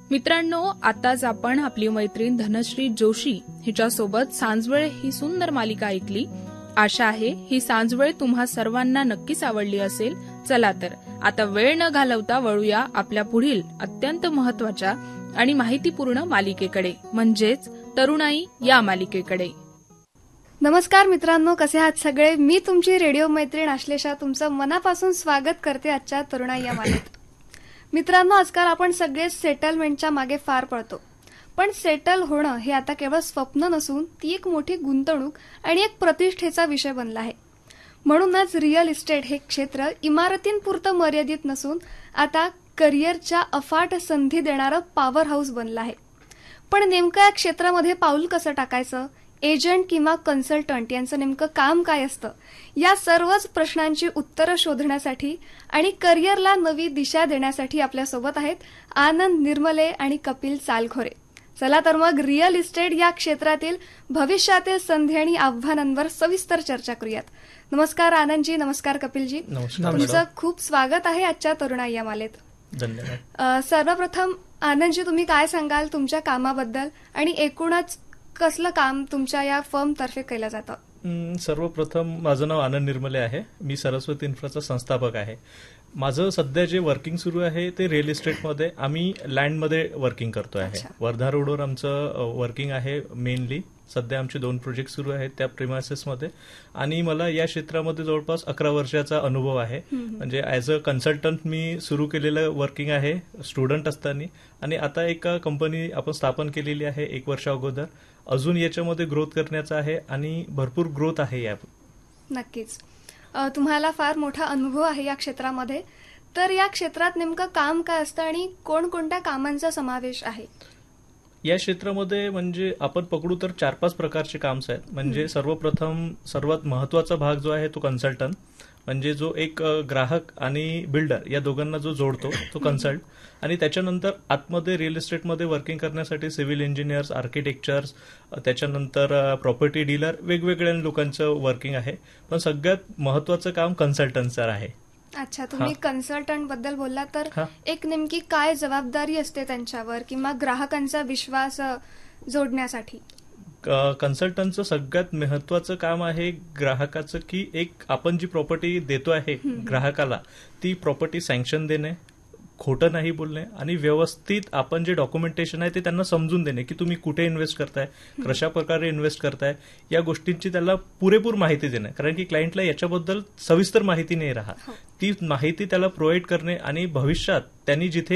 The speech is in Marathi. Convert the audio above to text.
मित्रांनो, आताच आपण आपली मैत्रीण धनश्री जोशी हिच्यासोबत सांजवेळ ही सुंदर मालिका ऐकली. आशा आहे ही सांजवेळ तुम्हा सर्वांना नक्कीच आवडली असेल. चला तर आता वेळ न घालवता वळूया आपल्या पुढील अत्यंत महत्वाच्या आणि माहितीपूर्ण मालिकेकडे, म्हणजेच तरुणाई या मालिकेकडे. नमस्कार मित्रांनो, कसे आहात सगळे? मी तुमची रेडिओ मैत्रीण आश्लेषा तुमचं मनापासून स्वागत करते आजच्या तरुणाई या मालिकेत. मित्रांनो, आजकाल आपण सगळे सेटलमेंटच्या मागे फार पळतो, पण सेटल होणं हे आता केवळ स्वप्न नसून ती एक मोठी गुंतवणूक आणि एक प्रतिष्ठेचा विषय बनला आहे. म्हणूनच रिअल इस्टेट हे क्षेत्र इमारतींपुरतं मर्यादित नसून आता करिअरच्या अफाट संधी देणारं पॉवर हाऊस बनलं आहे. पण नेमकं या क्षेत्रामध्ये पाऊल कसं टाकायचं, एजंट किंवा कन्सल्टंट यांचं नेमकं काम काय असतं, या सर्वच प्रश्नांची उत्तरं शोधण्यासाठी आणि करिअरला नवी दिशा देण्यासाठी आपल्यासोबत आहेत आनंद निर्मले आणि कपिल चालखोरे. चला तर मग रिअल इस्टेट या क्षेत्रातील भविष्यातील संधी आणि आव्हानांवर सविस्तर चर्चा करूयात. नमस्कार आनंदजी, नमस्कार कपिलजी. तुमचं खूप स्वागत आहे आजच्या तरुणाई या मालेत. धन्यवाद. सर्वप्रथम आनंदजी, तुम्ही काय सांगाल तुमच्या कामाबद्दल आणि एकूणच कसलं काम तुमच्या या फर्म तर्फे केलं जातं? सर्वप्रथम माझं नाव आनंद निर्मले आहे. मी सरस्वती इन्फ्राचा संस्थापक आहे. माझं सध्या जे वर्किंग सुरू आहे ते रिअल इस्टेटमध्ये आम्ही लँडमध्ये वर्किंग करतो आहे. वर्धा रोडवर आमचं वर्किंग आहे मेनली. सध्या आमचे 2 प्रोजेक्ट सुरू आहेत त्या प्रिमायसेसमध्ये, आणि मला या क्षेत्रामध्ये जवळपास 11 वर्षाचा अनुभव आहे. म्हणजे ॲज अ कन्सल्टंट मी सुरू केलेलं वर्किंग आहे स्टुडंट असताना, आणि आता एक कंपनी आपण स्थापन केलेली आहे 1 वर्षा अगोदर. अजून याच्यामध्ये ग्रोथ करण्याचा आहे आणि भरपूर ग्रोथ आहे या. नक्कीच. तुम्हाला फार मोठा अनुभव आहे या क्षेत्रामध्ये. तर या क्षेत्रात नेमकं काम काय असतं आणि कोणकोणत्या कामांचा समावेश आहे? या क्षेत्रामध्ये म्हणजे आपण पकडू तर 4-5 प्रकारचे काम्स आहेत. म्हणजे सर्वप्रथम सर्वात महत्वाचा भाग जो आहे तो कन्सल्टंट, म्हणजे जो एक ग्राहक आणि बिल्डर या दोघांना जो जोडतो तो कन्सल्ट. आणि त्याच्यानंतर आतमध्ये रिअल इस्टेटमध्ये वर्किंग करण्यासाठी सिव्हिल इंजिनियर्स, आर्किटेक्चर्स, त्याच्यानंतर प्रॉपर्टी डीलर, वेगवेगळ्या लोकांचं वर्किंग आहे. पण सगळ्यात महत्वाचं काम कन्सल्टंटचं आहे. अच्छा, तुम्ही कन्सल्टंट बद्दल बोलला तर एक नेमकी काय जबाबदारी असते त्यांच्यावर किंवा ग्राहकांचा विश्वास जोडण्यासाठी? कन्सल्टंटचं सगळ्यात महत्वाचं काम आहे ग्राहकाचं, की एक आपण जी प्रॉपर्टी देतो आहे ग्राहकाला ती प्रॉपर्टी सँक्शन देणे, खोटं नाही बोलणे, आणि व्यवस्थित आपण जे डॉक्युमेंटेशन आहे ते त्यांना समजून देणे की तुम्ही कुठे इन्व्हेस्ट करताय, कशा प्रकारे इन्व्हेस्ट करताय, या गोष्टींची त्याला पुरेपूर माहिती देणे. कारण की क्लायंटला याच्याबद्दल सविस्तर माहिती नाही राहत, ती माहिती त्याला प्रोव्हाइड करणे आणि भविष्यात त्यांनी जिथे